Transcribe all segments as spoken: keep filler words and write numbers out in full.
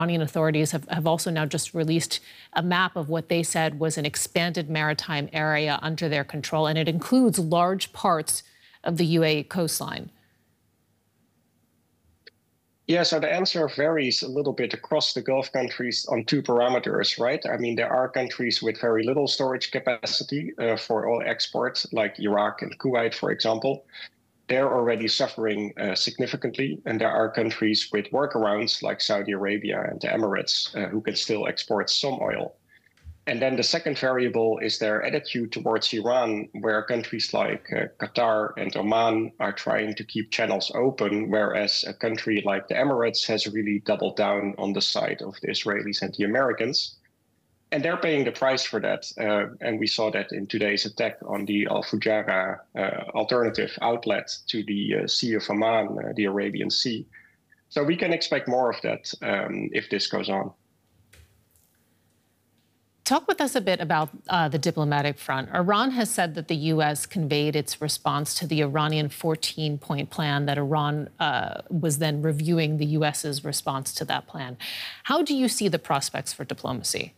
Iranian authorities have, have also now just released a map of what they said was an expanded maritime area under their control, and it includes large parts of the U A E coastline. Yeah, so the answer varies a little bit across the Gulf countries on two parameters, right? I mean, there are countries with very little storage capacity uh, for oil exports, like Iraq and Kuwait, for example. They're already suffering uh, significantly, and there are countries with workarounds, like Saudi Arabia and the Emirates, uh, who can still export some oil. And then the second variable is their attitude towards Iran, where countries like uh, Qatar and Oman are trying to keep channels open, whereas a country like the Emirates has really doubled down on the side of the Israelis and the Americans. And they're paying the price for that. Uh, and we saw that in today's attack on the Al Fujara uh, alternative outlet to the uh, Sea of Oman, uh, the Arabian Sea. So we can expect more of that um, if this goes on. Talk with us a bit about uh, the diplomatic front. Iran has said that the U S conveyed its response to the Iranian fourteen-point plan, that Iran uh, was then reviewing the U S's response to that plan. How do you see the prospects for diplomacy?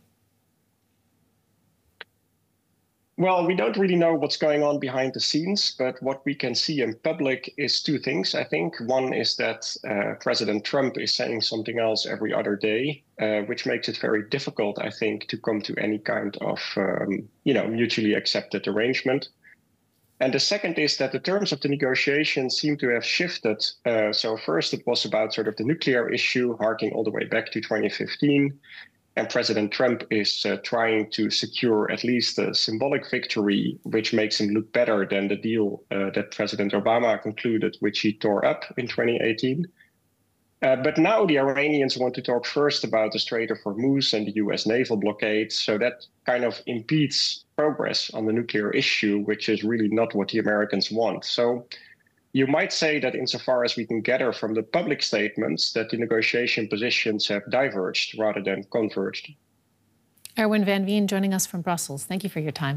Well, we don't really know what's going on behind the scenes, but what we can see in public is two things, I think. One is that uh, President Trump is saying something else every other day, uh, which makes it very difficult, I think, to come to any kind of, um, you know, mutually accepted arrangement. And the second is that the terms of the negotiations seem to have shifted. Uh, so first, it was about sort of the nuclear issue, harking all the way back to twenty fifteen. And President Trump is uh, trying to secure at least a symbolic victory, which makes him look better than the deal uh, that President Obama concluded, which he tore up in twenty eighteen. Uh, but now the Iranians want to talk first about the Strait of Hormuz and the U S naval blockade. So that kind of impedes progress on the nuclear issue, which is really not what the Americans want. So you might say that insofar as we can gather from the public statements, that the negotiation positions have diverged rather than converged. Erwin van Veen joining us from Brussels. Thank you for your time.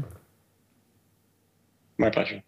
My pleasure.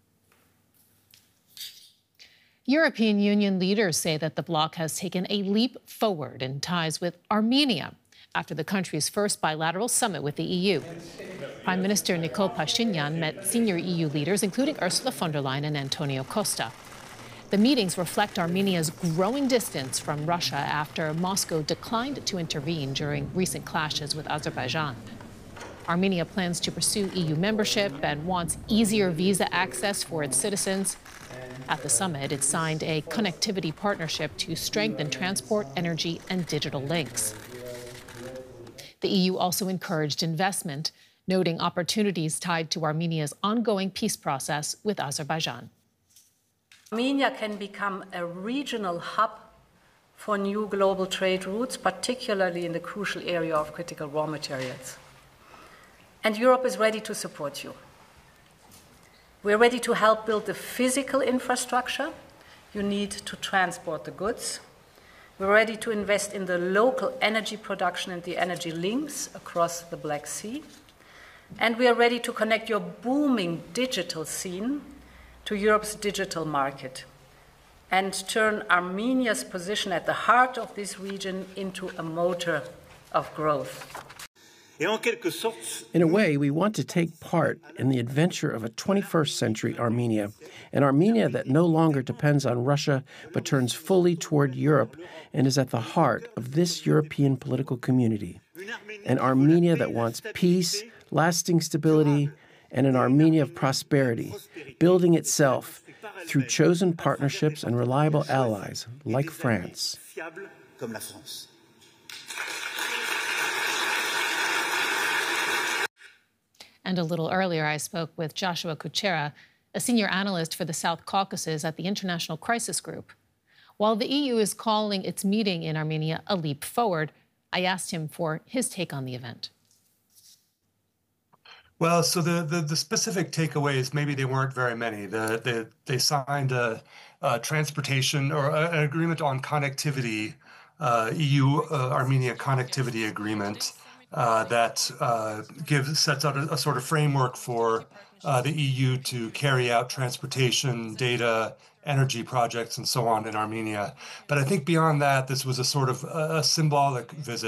European Union leaders say that the bloc has taken a leap forward in ties with Armenia after the country's first bilateral summit with the E U. Prime Minister Nikol Pashinyan met senior E U leaders, including Ursula von der Leyen and Antonio Costa. The meetings reflect Armenia's growing distance from Russia after Moscow declined to intervene during recent clashes with Azerbaijan. Armenia plans to pursue E U membership and wants easier visa access for its citizens. At the summit, it signed a connectivity partnership to strengthen transport, energy, and digital links. The E U also encouraged investment, noting opportunities tied to Armenia's ongoing peace process with Azerbaijan. Armenia can become a regional hub for new global trade routes, particularly in the crucial area of critical raw materials. And Europe is ready to support you. We're ready to help build the physical infrastructure you need to transport the goods. We're ready to invest in the local energy production and the energy links across the Black Sea. And we are ready to connect your booming digital scene to Europe's digital market and turn Armenia's position at the heart of this region into a motor of growth. In a way, we want to take part in the adventure of a twenty-first century Armenia, an Armenia that no longer depends on Russia but turns fully toward Europe and is at the heart of this European political community. An Armenia that wants peace, lasting stability, and an Armenia of prosperity, building itself through chosen partnerships and reliable allies like France. And a little earlier, I spoke with Joshua Kuchera, a senior analyst for the South Caucasus at the International Crisis Group. While the E U is calling its meeting in Armenia a leap forward, I asked him for his take on the event. Well, so the, the, the specific takeaways, maybe they weren't very many. The, the, they signed a, a transportation or a, an agreement on connectivity, uh, E U-Armenia uh, connectivity agreement uh, that uh, gives sets out a, a sort of framework for uh, the E U to carry out transportation, data, energy projects, and so on in Armenia. But I think beyond that, this was a sort of a, a symbolic visit.